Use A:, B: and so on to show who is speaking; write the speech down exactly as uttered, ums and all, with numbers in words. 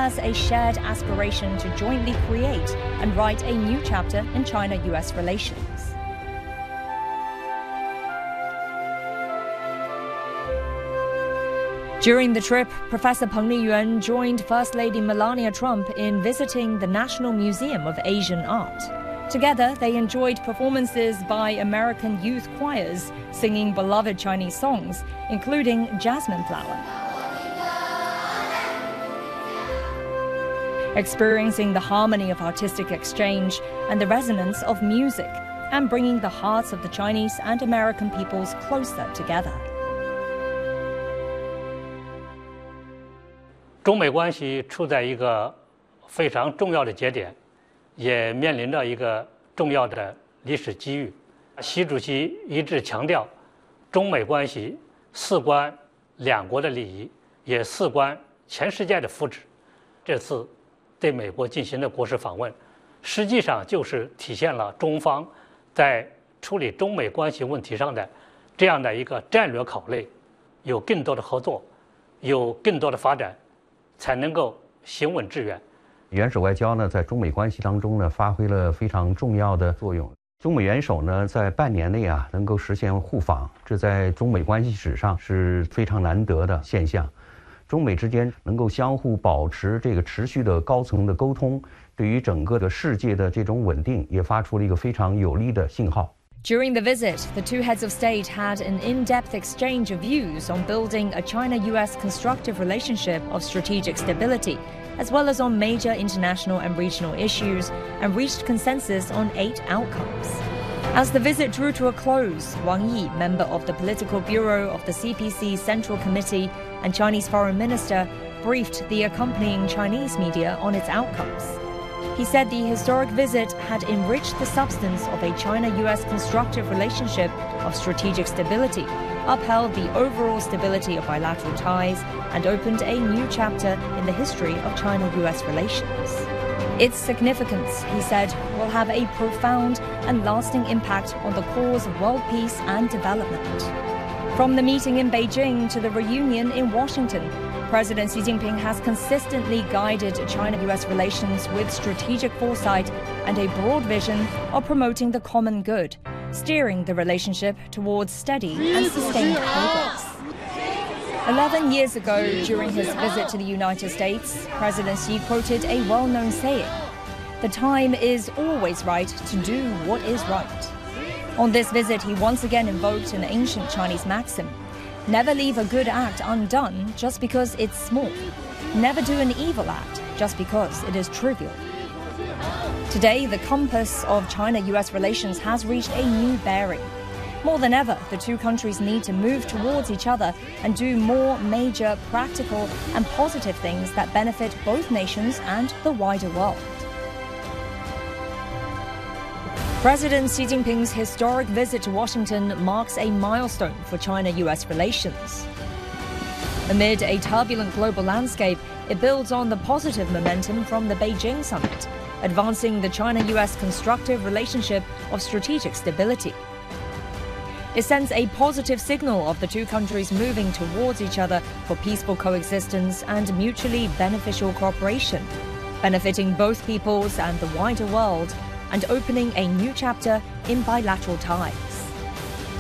A: has a shared aspiration to jointly create and write a new chapter in China-U S relations. During the trip, Professor Peng Liyuan joined First Lady Melania Trump in visiting the National Museum of Asian Art. Together, they enjoyed performances by American youth choirs singing beloved Chinese songs, including Jasmine Flower. Experiencing the harmony of artistic exchange and the resonance of music, and bringing the hearts of the Chinese and American peoples closer together.
B: 中美关系处在一个非常重要的节点，也面临着一个重要的历史机遇。习主席一致强调，中美关系事关两国的利益，也事关全世界的福祉。这次对美国进行的国事访问，实际上就是体现了中方在处理中美关系问题上的这样的一个战略考虑，有更多的合作，有更多的发展，才能够行稳致远。
C: 元首外交呢，在中美关系当中呢，发挥了非常重要的作用。中美元首呢，在半年内啊，能够实现互访，这在中美关系史上是非常难得的现象。中美之间能够相互保持这个持续的高层的沟通，对于整个的世界的这种稳定，也发出了一个非常有力的信号。
A: During the visit, the two heads of state had an in-depth exchange of views on building a China-U S constructive relationship of strategic stability, as well as on major international and regional issues, and reached consensus on eight outcomes. As the visit drew to a close, Wang Yi, member of the Political Bureau of the C P C Central Committee and Chinese Foreign Minister, briefed the accompanying Chinese media on its outcomes. He said the historic visit had enriched the substance of a China-U S constructive relationship of strategic stability, upheld the overall stability of bilateral ties, and opened a new chapter in the history of China-U S relations. Its significance, he said, will have a profound and lasting impact on the cause of world peace and development. From the meeting in Beijing to the reunion in Washington, President Xi Jinping has consistently guided China-U S relations with strategic foresight and a broad vision of promoting the common good, steering the relationship towards steady and sustained progress. Eleven years ago, during his visit to the United States, President Xi quoted a well-known saying, "The time is always right to do what is right." On this visit, he once again invoked an ancient Chinese maxim, "Never leave a good act undone just because it's small. Never do an evil act just because it is trivial." Today, the compass of China-U S relations has reached a new bearing. More than ever, the two countries need to move towards each other and do more major, practical, and positive things that benefit both nations and the wider world. President Xi Jinping's historic visit to Washington marks a milestone for China-U S relations. Amid a turbulent global landscape, it builds on the positive momentum from the Beijing summit, advancing the China-U S constructive relationship of strategic stability. It sends a positive signal of the two countries moving towards each other for peaceful coexistence and mutually beneficial cooperation, benefiting both peoples and the wider world, and opening a new chapter in bilateral ties.